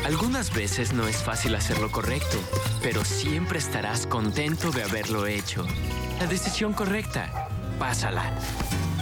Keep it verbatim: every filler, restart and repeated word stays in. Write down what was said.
Algunas veces no es fácil hacer lo correcto, pero siempre estarás contento de haberlo hecho. La decisión correcta, pásala.